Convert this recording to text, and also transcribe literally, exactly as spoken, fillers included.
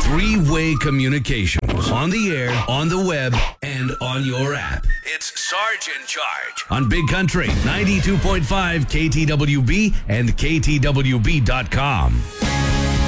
Three-way communication. On the air, on the web, and on your app. It's Sarge in Charge on Big Country ninety-two point five K T W B and K T W B dot com.